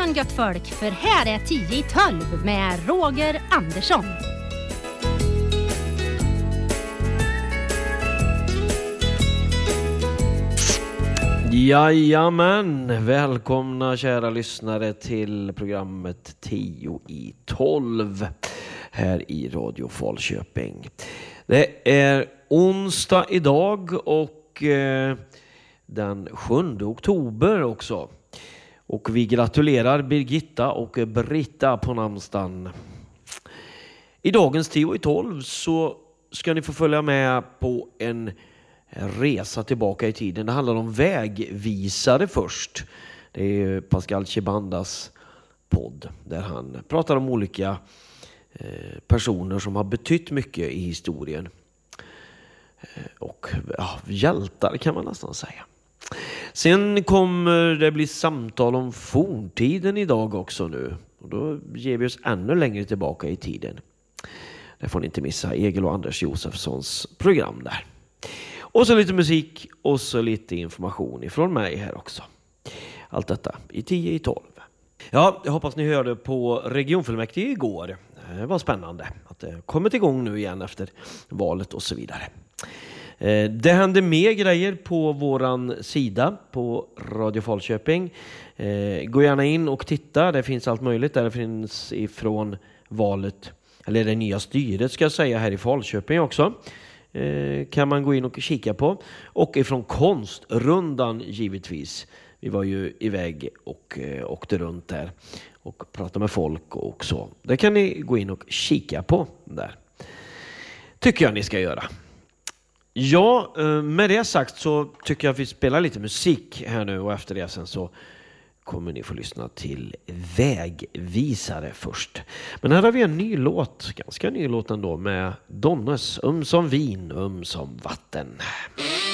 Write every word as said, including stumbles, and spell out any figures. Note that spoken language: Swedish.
morgon gött folk, för här är tio i tolv med Roger Andersson. Jajamän, välkomna kära lyssnare till programmet tio i tolv här i Radio Falköping. Det är onsdag idag och eh, den sjunde oktober också. Och vi gratulerar Birgitta och Britta på namnsdagen. I dagens tio i tolv så ska ni få följa med på en resa tillbaka i tiden. Det handlar om vägvisare först. Det är Pascal Chibandas podd där han pratar om olika personer som har betytt mycket i historien. Och ja, hjältar kan man nästan säga. Sen kommer det bli samtal om forntiden idag också nu. Och då ger vi oss ännu längre tillbaka i tiden. Det får ni inte missa. Egil och Anders Josefssons program där. Och så lite musik och så lite information ifrån mig här också. Allt detta i tio i tolv. Ja, jag hoppas ni hörde på regionfullmäktige igår. Det var spännande att det kommit igång nu igen efter valet och så vidare. Det händer mer grejer på våran sida på Radio Falköping. Gå gärna in och titta. Det finns allt möjligt. Där finns ifrån valet, eller det nya styret ska jag säga, här i Falköping också. Kan man gå in och kika på. Och ifrån konstrundan givetvis. Vi var ju iväg och eh, åkte runt där och pratade med folk och så. Det kan ni gå in och kika på där. Tycker jag ni ska göra. Ja, med det sagt så tycker jag att vi spelar lite musik här nu och efter det sen så kommer ni få lyssna till Vägvisare först. Men här har vi en ny låt, ganska ny låt ändå, med Donnes, Um som vin, um som vatten.